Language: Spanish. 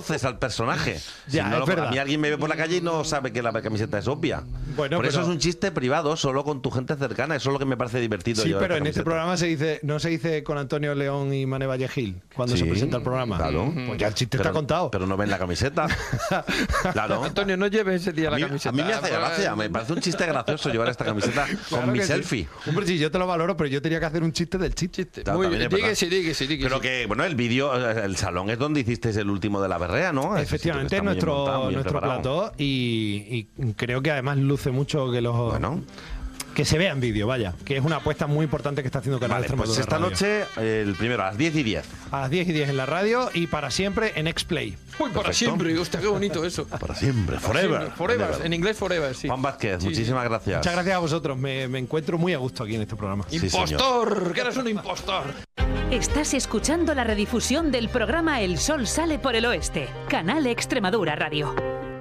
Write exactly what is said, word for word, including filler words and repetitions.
conoces al personaje. Ya, si no, es lo, verdad. a mí alguien me ve por la calle y no sabe que la camiseta es obvia. Bueno, por eso pero- es un chiste privado, solo con tu gente cercana. Eso es lo que me parece divertido. Sí, llevar pero esta en este camiseta. programa se dice, no se dice con Antonio León y Mane Vallejil cuando Sí, se presenta el programa. claro. Pues ya el chiste Pero- está contado. Pero no ven la camiseta. Claro. Antonio, no lleves ese día A la mí, camiseta. a mí me hace gracia, me parece un chiste gracioso llevar esta camiseta Claro con mi que sí. selfie. Hombre, sí, yo te lo valoro, pero yo tenía que hacer un chiste del chiste. Claro, Muy también bien, es verdad. díguese, díguese, díguese. Pero que, bueno, el vídeo, el salón es donde hiciste el último de la berrea, ¿no? Ese Efectivamente, sitio que está muy bien montado, nuestro, muy bien nuestro preparado. plató y, y creo que además luce mucho que los Bueno. que se vea en vídeo, vaya, que es una apuesta muy importante que está haciendo Canal Vale, Extremadura pues esta Radio. noche, el primero a las diez y diez. A las diez y diez en la radio y para siempre en X-Play. Uy, para Perfecto. siempre, hostia, qué bonito eso. Para siempre, Para forever. siempre, Forever, en inglés forever, sí. Juan Vázquez, Sí, muchísimas gracias. Muchas gracias a vosotros, me, me encuentro muy a gusto aquí en este programa. Sí, señor. ¡Impostor! ¡Que eres un impostor! Estás escuchando la redifusión del programa El Sol sale por el oeste, Canal Extremadura Radio.